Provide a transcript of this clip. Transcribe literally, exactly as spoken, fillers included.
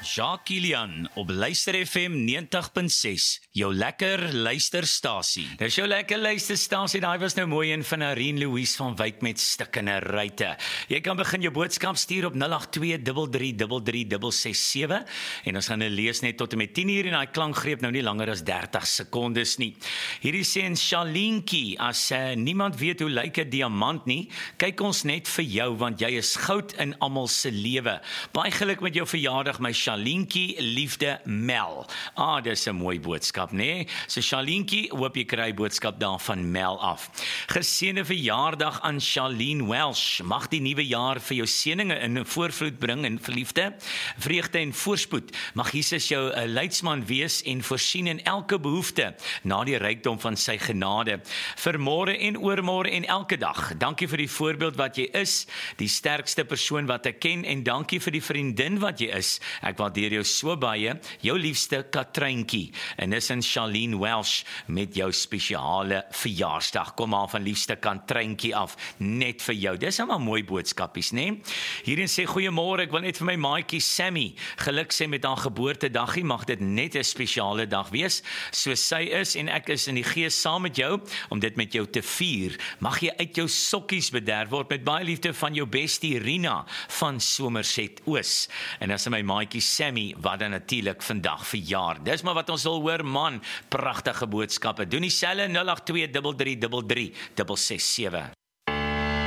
Jacques Kilian op Luister F M negentig punt ses, jou lekker luisterstasie. Dis jou lekker luisterstasie, daai was nou mooi een van Arien Louise van Wyk met Stikkende Ruite. Jy kan begin jou boodskap stuur op nul agt twee drie drie drie drie ses ses sewe en ons gaan nou lees net tot en met tien uur en daai klankgreep nou nie langer as dertig sekondes nie. Hierdie sê in Shalientjie, as uh, niemand weet hoe lyk 'n diamant nie, kyk ons net vir jou want jy is goud in almal se lewe. Baie geluk met jou verjaardag, my Shalientjie, liefde Mel. Ah, dis 'n mooi boodskap, né? Nee? So Shalientjie, hoop jy kry boodskap daar van Mel af. Geseënde verjaardag aan Charlene Welsh. Mag die nuwe jaar vir jou seëninge in voorvloed bring en verliefde, vreugde en voorspoed. Mag Jesus jou 'n leidsman wees en voorsien in elke behoefte na die rykdom van sy genade. Vir môre en oormôre en elke dag. Dankie vir die voorbeeld wat jy is, die sterkste persoon wat ek ken en dankie vir die vriendin wat jy is. Ek waardeer jou so baie, jou liefste Katryntjie. En dis in Charlene Welsh met jou spesiale verjaarsdag. Kom maar van liefste Katryntjie af, net vir jou. Dis nou maar mooi boodskapies, né? Nee? Hierin sê goeiemôre, ek wil net vir my maatjie Sammy geluk sê met haar geboortedaggie. Mag dit net 'n spesiale dag wees, soos sy is en ek is in die gees saam met jou om dit met jou te vier. Mag jy uit jou sokkies bederf word met baie liefde van jou bestie Rina van Somerset Oos. En as my maatjie Sammy wat dan natuurlik vandag verjaar. Dis maar wat ons wil hoor, man. Pragtige boodskappe. Doen dieselfde nul agt twee drie drie drie drie ses ses sewe.